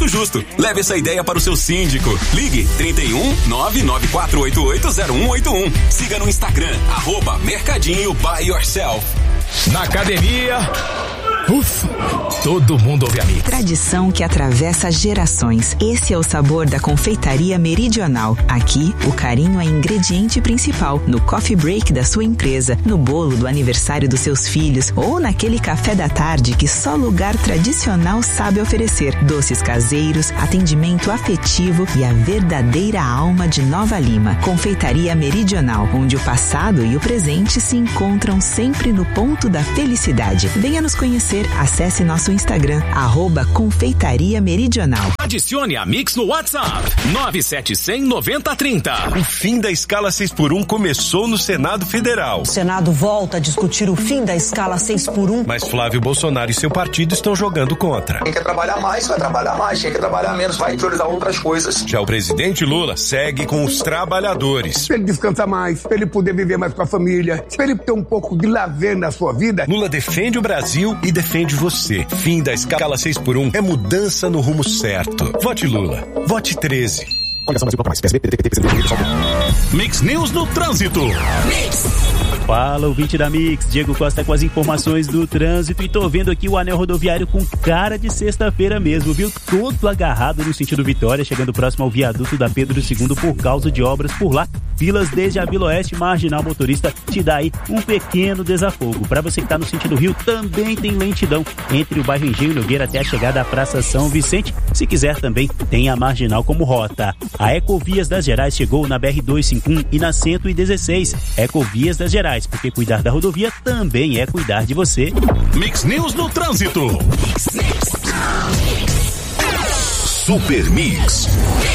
Justo. Leve essa ideia para o seu síndico. Ligue 31 994880181. Siga no Instagram, @Mercadinho by Yourself. Na academia, ufa, todo mundo ouve a Mix. Tradição que atravessa gerações. Esse é o sabor da Confeitaria Meridional. Aqui, o carinho é ingrediente principal. No coffee break da sua empresa, no bolo do aniversário dos seus filhos ou naquele café da tarde que só lugar tradicional sabe oferecer. Doces caseiros, atendimento afetivo e a verdadeira alma de Nova Lima. Confeitaria Meridional, onde o passado e o presente se encontram sempre no ponto da felicidade. Venha nos conhecer. Acesse nosso Instagram, @Confeitaria Meridional. Adicione a Mix no WhatsApp, 971009030. O fim da escala 6x1 começou no Senado Federal. O Senado volta a discutir o fim da escala 6x1. Mas Flávio Bolsonaro e seu partido estão jogando contra. Quem quer trabalhar mais, vai trabalhar mais. Quem quer trabalhar menos, vai priorizar outras coisas. Já o presidente Lula segue com os trabalhadores. Pra ele descansar mais, pra ele poder viver mais com a família, pra ele ter um pouco de lazer na sua vida. Lula defende o Brasil e defende você. Fim da escala 6x1 é mudança no rumo certo. Vote Lula. Vote 13. Mix News no Trânsito. Fala, ouvinte da Mix, Diego Costa com as informações do trânsito e tô vendo aqui o anel rodoviário com cara de sexta-feira mesmo, viu? Todo agarrado no sentido Vitória, chegando próximo ao viaduto da Pedro II por causa de obras por lá. Filas desde a Vila Oeste, marginal motorista, te dá aí um pequeno desafogo. Para você que tá no sentido Rio, também tem lentidão entre o bairro Engenho Nogueira até a chegada à Praça São Vicente. Se quiser também, tem a marginal como rota. A Ecovias das Gerais chegou na BR-251 e na 116. Ecovias das Gerais, porque cuidar da rodovia também é cuidar de você. Mix News no Trânsito. Super Mix.